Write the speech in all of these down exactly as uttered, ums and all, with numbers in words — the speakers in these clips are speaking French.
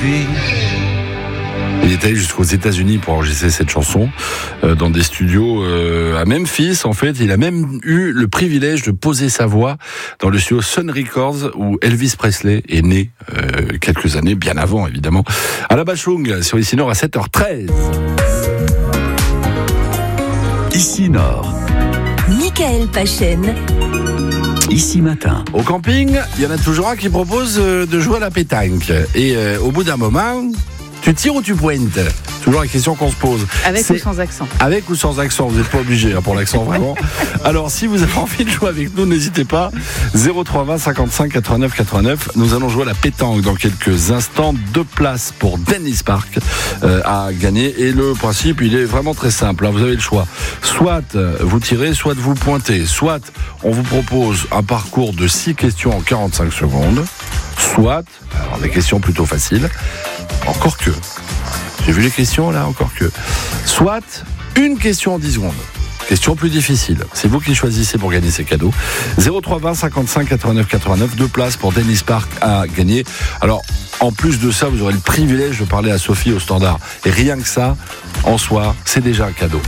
suffit. Il est allé jusqu'aux États-Unis pour enregistrer cette chanson euh, dans des studios euh, à Memphis. En fait, il a même eu le privilège de poser sa voix dans le studio Sun Records où Elvis Presley est né euh, quelques années, bien avant évidemment. À la Bachung sur Ici Nord à sept heures treize. Ici Nord. Michael Pachen. Ici Matin. Au camping, il y en a toujours un qui propose euh, de jouer à la pétanque. Et euh, au bout d'un moment, tu tires ou tu pointes ? Toujours la question qu'on se pose. Avec C'est... ou sans accent ? Avec ou sans accent, vous n'êtes pas obligé hein, pour l'accent vraiment. Alors si vous avez envie de jouer avec nous, n'hésitez pas. zéro trois vingt cinquante-cinq quatre-vingt-neuf quatre-vingt-neuf. Nous allons jouer à la pétanque dans quelques instants. Deux places pour Dennis Park euh, à gagner. Et le principe, il est vraiment très simple. Hein. Vous avez le choix. Soit vous tirez, soit vous pointez. Soit on vous propose un parcours de six questions en quarante-cinq secondes. Soit, alors des questions plutôt faciles. Encore que. J'ai vu les questions là, encore que. Soit une question en dix secondes. Question plus difficile. C'est vous qui choisissez pour gagner ces cadeaux. zéro trois vingt cinquante-cinq quatre-vingt-neuf quatre-vingt-neuf. Deux places pour Dennis Park à gagner. Alors, en plus de ça, vous aurez le privilège de parler à Sophie au standard. Et rien que ça, en soi, c'est déjà un cadeau.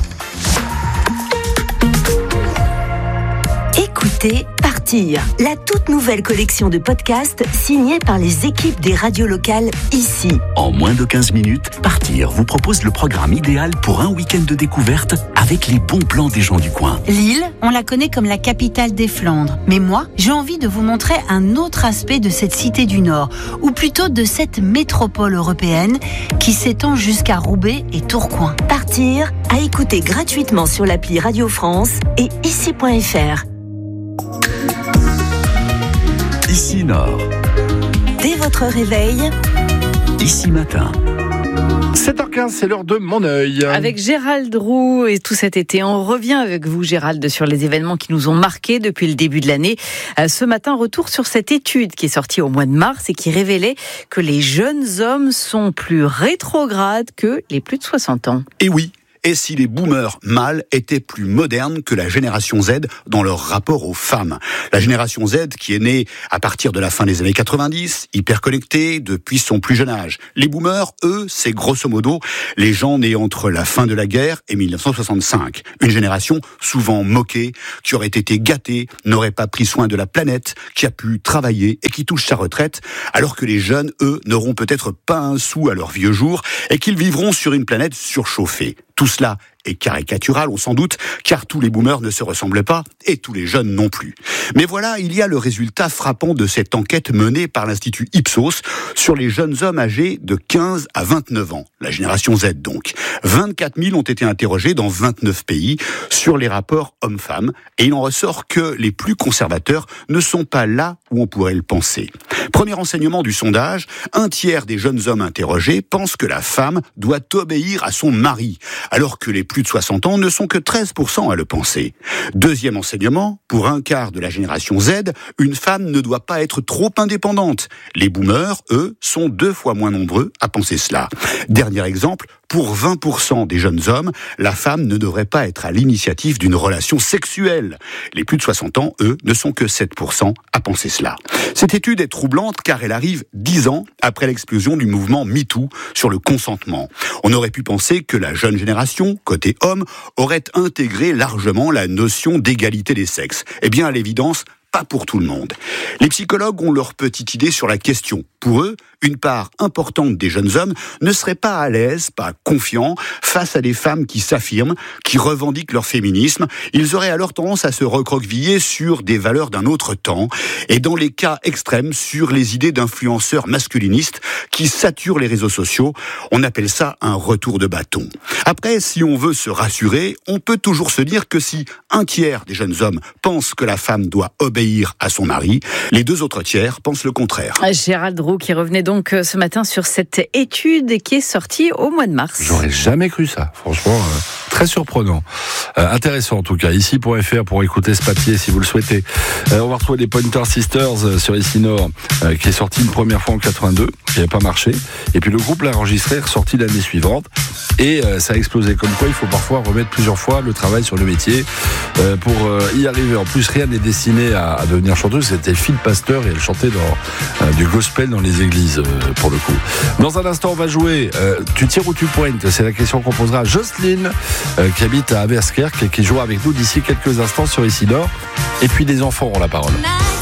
Écoutez Partir, la toute nouvelle collection de podcasts signée par les équipes des radios locales ici. En moins de quinze minutes, Partir vous propose le programme idéal pour un week-end de découverte avec les bons plans des gens du coin. Lille, on la connaît comme la capitale des Flandres. Mais moi, j'ai envie de vous montrer un autre aspect de cette cité du Nord, ou plutôt de cette métropole européenne qui s'étend jusqu'à Roubaix et Tourcoing. Partir, à écouter gratuitement sur l'appli Radio France et ici point f r. Ici Nord. Dès votre réveil, Ici Matin. sept heures quinze, c'est l'heure de Mon œil. Avec Gérald Roux et tout cet été, on revient avec vous, Gérald, sur les événements qui nous ont marqués depuis le début de l'année. Ce matin, retour sur cette étude qui est sortie au mois de mars et qui révélait que les jeunes hommes sont plus rétrogrades que les plus de soixante ans. Et oui. Et si les boomers mâles étaient plus modernes que la génération Z dans leur rapport aux femmes. La génération Z qui est née à partir de la fin des années quatre-vingt-dix, hyper connectée depuis son plus jeune âge. Les boomers, eux, c'est grosso modo les gens nés entre la fin de la guerre et mille neuf cent soixante-cinq. Une génération souvent moquée, qui aurait été gâtée, n'aurait pas pris soin de la planète, qui a pu travailler et qui touche sa retraite, alors que les jeunes, eux, n'auront peut-être pas un sou à leur vieux jour et qu'ils vivront sur une planète surchauffée. Tout cela est caricatural, on s'en doute, car tous les boomers ne se ressemblent pas, et tous les jeunes non plus. Mais voilà, il y a le résultat frappant de cette enquête menée par l'Institut Ipsos sur les jeunes hommes âgés de quinze à vingt-neuf ans, la génération Z donc. vingt-quatre mille ont été interrogés dans vingt-neuf pays sur les rapports hommes-femmes, et il en ressort que les plus conservateurs ne sont pas là où on pourrait le penser. Premier enseignement du sondage, un tiers des jeunes hommes interrogés pensent que la femme doit obéir à son mari, alors que les plus de soixante ans ne sont que treize pour cent à le penser. Deuxième enseignement, pour un quart de la génération Z, une femme ne doit pas être trop indépendante. Les boomers, eux, sont deux fois moins nombreux à penser cela. Dernier exemple, pour vingt pour cent des jeunes hommes, la femme ne devrait pas être à l'initiative d'une relation sexuelle. Les plus de soixante ans, eux, ne sont que sept pour cent à penser cela. Cette étude est troublante car elle arrive dix ans après l'explosion du mouvement MeToo sur le consentement. On aurait pu penser que la jeune génération, côté homme, aurait intégré largement la notion d'égalité des sexes. Eh bien, à l'évidence, pas pour tout le monde. Les psychologues ont leur petite idée sur la question. Pour eux, une part importante des jeunes hommes ne serait pas à l'aise, pas confiants, face à des femmes qui s'affirment, qui revendiquent leur féminisme. Ils auraient alors tendance à se recroqueviller sur des valeurs d'un autre temps, et dans les cas extrêmes, sur les idées d'influenceurs masculinistes qui saturent les réseaux sociaux. On appelle ça un retour de bâton. Après, si on veut se rassurer, on peut toujours se dire que si un tiers des jeunes hommes pensent que la femme doit obéir à son mari, les deux autres tiers pensent le contraire. Gérald Roux qui revenait donc ce matin sur cette étude qui est sortie au mois de mars. J'aurais jamais cru ça, franchement, euh, très surprenant. Euh, intéressant en tout cas, ici point f r pour écouter ce papier si vous le souhaitez. Euh, on va retrouver les Pointer Sisters euh, sur Ici Nord, euh, qui est sorti une première fois en quatre-vingt-deux, qui n'a pas marché. Et puis le groupe l'a enregistré, ressorti l'année suivante. et euh, ça a explosé. Comme quoi, il faut parfois remettre plusieurs fois le travail sur le métier euh, pour euh, y arriver. En plus, rien n'est destiné à, à devenir chanteuse. C'était Phil Pasteur et elle chantait dans, euh, du gospel dans les églises euh, pour le coup. Dans un instant, on va jouer euh, tu tires ou tu pointes. C'est la question qu'on posera à Jocelyne euh, qui habite à Aberskerk et qui jouera avec nous d'ici quelques instants sur Ici d'Or. Et puis les enfants ont la parole.